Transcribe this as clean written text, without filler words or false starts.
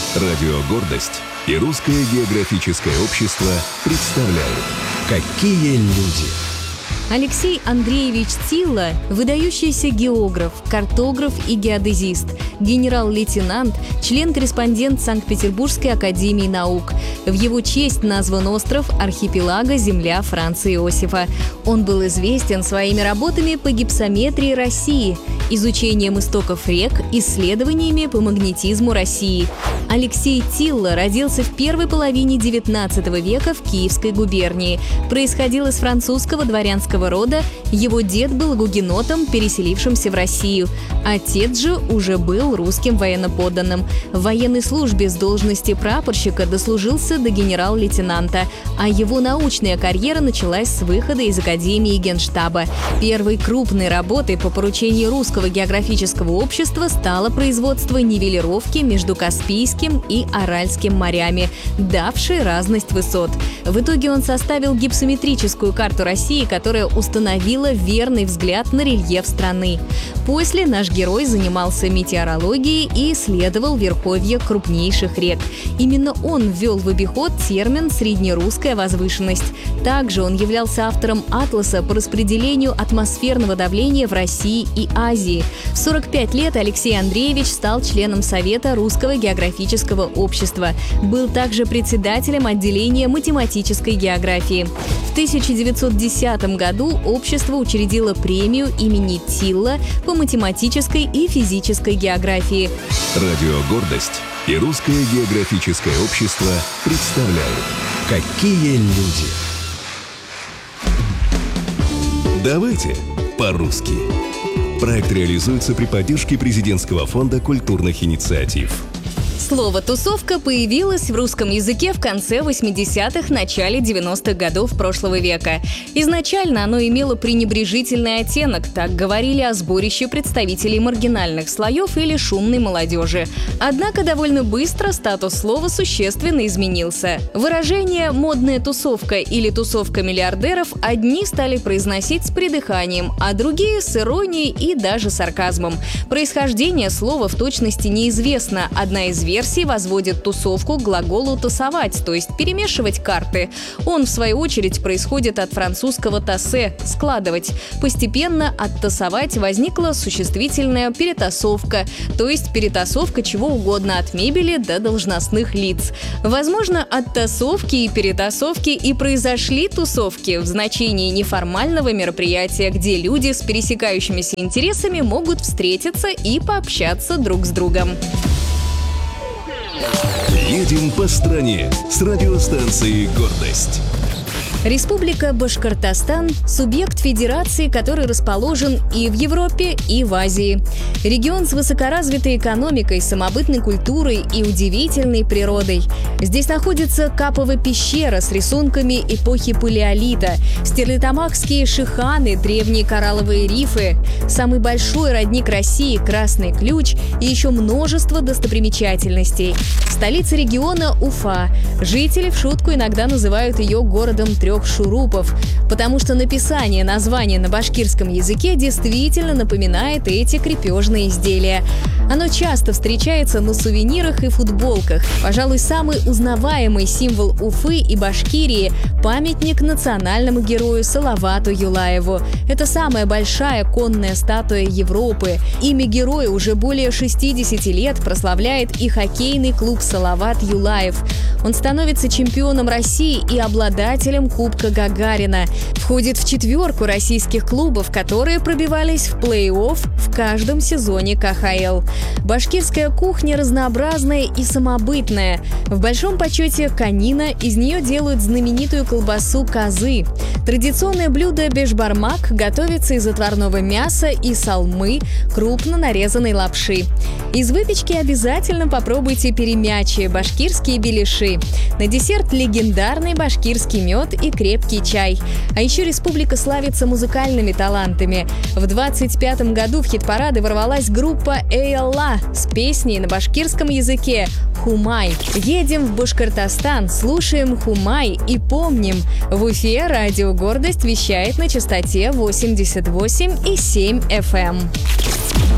Радио «Гордость» и Русское географическое общество представляют «Какие люди». Алексей Андреевич Тилла – выдающийся географ, картограф и геодезист, генерал-лейтенант, член-корреспондент Санкт-Петербургской академии наук. В его честь назван остров архипелага «Земля Франца Иосифа». Он был известен своими работами по гипсометрии России, изучением истоков рек, исследованиями по магнетизму России. Алексей Тилла родился в первой половине XIX века в Киевской губернии. Происходил из французского дворянского рода, его дед был гугенотом, переселившимся в Россию. Отец же уже был русским военноподданным. В военной службе с должности прапорщика дослужился до генерал-лейтенанта, а его научная карьера началась с выхода из Академии Генштаба. Первой крупной работой по поручению Русского географического общества стало производство нивелировки между Каспийским и Аральским морями, давшей разность высот. В итоге он составил гипсометрическую карту России, которая установила верный взгляд на рельеф страны. После наш герой занимался метеорологией и исследовал верховья крупнейших рек. Именно он ввел в обиход термин «среднерусская возвышенность». Также он являлся автором атласа по распределению атмосферного давления в России и Азии. В 45 лет Алексей Андреевич стал членом Совета Русского географического общества. Был также председателем отделения математической географии. В 1910 году общество учредило премию имени Тилла по математической и физической географии. Радио «Гордость» и Русское географическое общество представляют «Какие люди». Давайте по-русски. Проект реализуется при поддержке Президентского фонда культурных инициатив. Слово «тусовка» появилось в русском языке в конце 80-х, начале 90-х годов прошлого века. Изначально оно имело пренебрежительный оттенок, так говорили о сборище представителей маргинальных слоев или шумной молодежи. Однако довольно быстро статус слова существенно изменился. Выражение «модная тусовка» или «тусовка миллиардеров» одни стали произносить с придыханием, а другие — с иронией и даже сарказмом. Происхождение слова в точности неизвестно. Одна из версий возводит тусовку к глаголу «тасовать», то есть перемешивать карты. Он, в свою очередь, происходит от французского «тасе» — «складывать». Постепенно от «тасовать» возникла существительная «перетасовка», то есть перетасовка чего угодно от мебели до должностных лиц. Возможно, от тасовки и перетасовки и произошли тусовки в значении неформального мероприятия, где люди с пересекающимися интересами могут встретиться и пообщаться друг с другом. Едем по стране с радиостанцией «Гордость». Республика Башкортостан – субъект федерации, который расположен и в Европе, и в Азии. Регион с высокоразвитой экономикой, самобытной культурой и удивительной природой. Здесь находится Каповая пещера с рисунками эпохи палеолита, стерлитамакские шиханы, древние коралловые рифы, самый большой родник России – Красный Ключ и еще множество достопримечательностей. Столица региона – Уфа. Жители в шутку иногда называют ее городом трех шурупов, потому что написание названия на башкирском языке действительно напоминает эти крепежные изделия. Оно часто встречается на сувенирах и футболках. Пожалуй, самый узнаваемый символ Уфы и Башкирии – памятник национальному герою Салавату Юлаеву. Это самая большая конная статуя Европы. Имя героя уже более 60 лет прославляет и хоккейный клуб «Салават Юлаев». Он становится чемпионом России и обладателем Кубка Гагарина. Входит в четверку российских клубов, которые пробивались в плей-офф в каждом сезоне КХЛ. Башкирская кухня разнообразная и самобытная. В большом почете конина, из нее делают знаменитую колбасу козы. Традиционное блюдо бешбармак готовится из отварного мяса и салмы, крупно нарезанной лапши. Из выпечки обязательно попробуйте перемячи, башкирские беляши. На десерт легендарный башкирский мед и крепкий чай. А еще республика славится музыкальными талантами. В 25-м году в хит-парады ворвалась группа «Эйалла» с песней на башкирском языке «Хумай». Едем в Башкортостан, слушаем «Хумай» и помним, в Уфе радио «Гордость» вещает на частоте 88,7 FM.